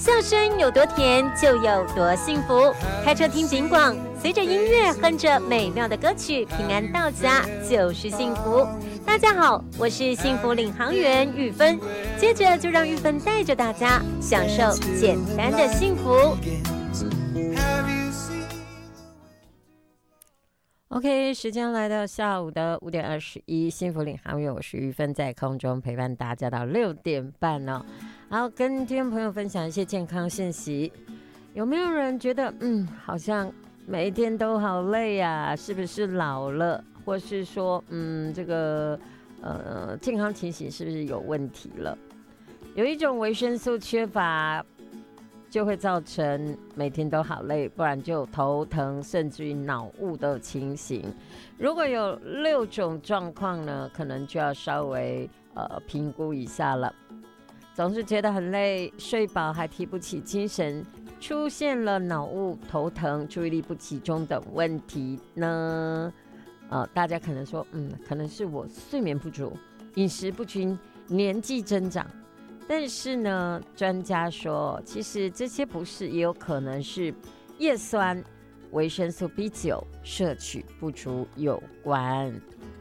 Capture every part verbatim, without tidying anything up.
笑声有多甜，就有多幸福。开车听警广，随着音乐哼着美妙的歌曲，平安到家就是幸福。大家好，我是幸福领航员玉芬，接着就让玉芬带着大家享受简单的幸福。OK， 时间来到下午的五点二十一，幸福领航员，我是玉芬，在空中陪伴大家到六点半哦。然后跟听众朋友分享一些健康信息。有没有人觉得，嗯，好像每一天都好累呀、啊？是不是老了？或是说，嗯，这个呃健康情形是不是有问题了？有一种维生素缺乏，就会造成每天都好累，不然就头疼，甚至于脑雾的情形。如果有六种状况呢，可能就要稍微呃评估一下了。总是觉得很累，睡饱还提不起精神，出现了脑雾、头疼、注意力不集中等问题呢？呃，大家可能说，嗯，可能是我睡眠不足、饮食不均、年纪增长。但是呢，专家说，其实这些不是，也有可能是叶酸、维生素 B 九 摄取不足有关。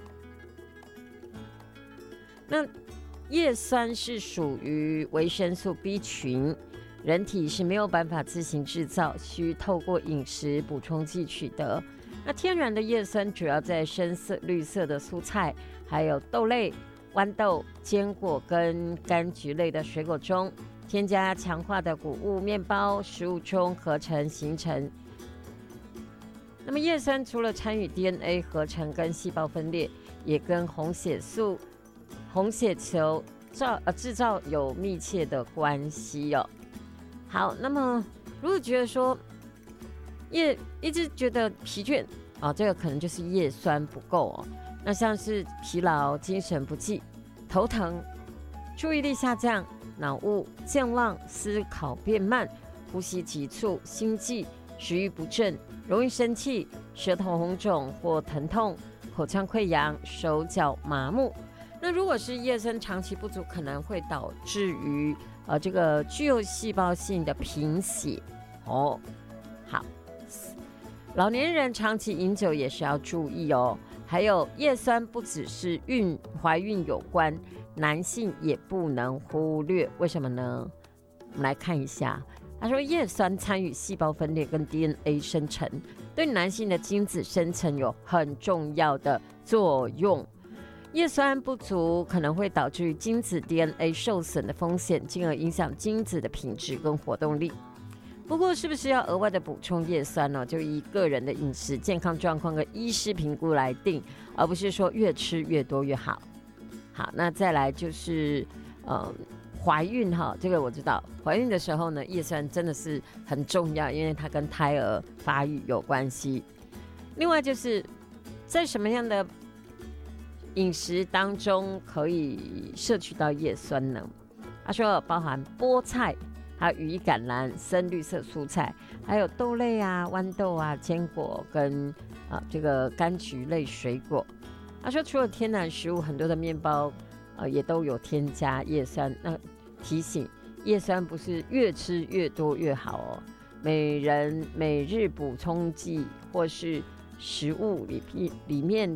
那叶酸是属于维生素 B 群，人体是没有办法自行制造，需透过饮食补充剂取得。那天然的叶酸主要在深色、绿色的蔬菜，还有豆类、豌豆、坚果跟柑橘类的水果中，添加强化的谷物、面包、食物中合成形成。那么叶酸除了参与 D N A 合成跟细胞分裂，也跟红血素、红血球造呃制造有密切的关系哦。好，那么如果觉得说叶一直觉得疲倦啊、哦，这个可能就是叶酸不够哦。那像是疲劳、精神不济、头疼、注意力下降、脑雾、健忘、思考变慢、呼吸急促、心悸、食欲不振、容易生气、舌头红肿或疼痛、口腔溃疡、手脚麻木。那如果是叶酸长期不足，可能会导致于呃这个具有细胞性的贫血哦。好，老年人长期饮酒也是要注意哦。还有叶酸不只是孕怀孕有关，男性也不能忽略。为什么呢？我们来看一下。他说，叶酸参与细胞分裂跟 D N A 生成，对男性的精子生成有很重要的作用。叶酸不足可能会导致于精子 D N A 受损的风险，进而影响精子的品质跟活动力。不过，是不是要额外的补充叶酸呢？就以个人的饮食健康状况跟医师评估来定，而不是说越吃越多越好。好，那再来就是，呃，怀孕哈，这个我知道，怀孕的时候呢，叶酸真的是很重要，因为它跟胎儿发育有关系。另外就是在什么样的饮食当中可以摄取到叶酸呢？他说包含菠菜。还有羽衣甘蓝、深绿色蔬菜，还有豆类啊、豌豆啊、坚果跟啊这个柑橘类水果。他说，除了天然食物，很多的面包呃也都有添加叶酸。那提醒，叶酸不是越吃越多越好哦。每人每日补充剂或是食物里里面